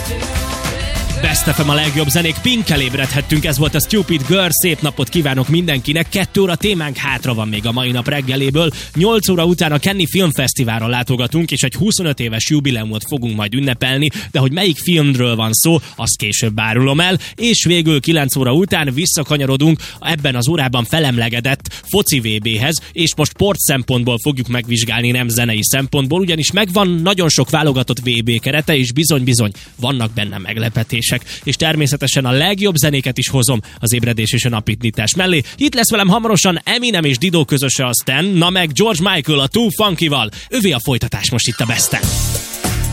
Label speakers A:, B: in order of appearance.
A: Best FM, a legjobb zenék, Pinkkel ébredhettünk, ez volt a Stupid Girl, szép napot kívánok mindenkinek, 2 óra témánk hátra van még a mai nap reggeléből, 8 óra után a Cannes Filmfesztiválra látogatunk, és egy 25 éves jubileumot fogunk majd ünnepelni, de hogy melyik filmről van szó, azt később árulom el, és végül 9 óra után visszakanyarodunk ebben az órában felemlegedett foci VB-hez, és most sport szempontból fogjuk megvizsgálni, nem zenei szempontból, ugyanis megvan nagyon sok válogatott VB kerete, és bizony-bizony vannak benne meglepetések. És természetesen a legjobb zenéket is hozom az ébredés és a napítítás mellé. Itt lesz velem hamarosan Eminem és Dido közöse a Stan, na meg George Michael a Too Funky-val. Övé a folytatás most itt a Besten.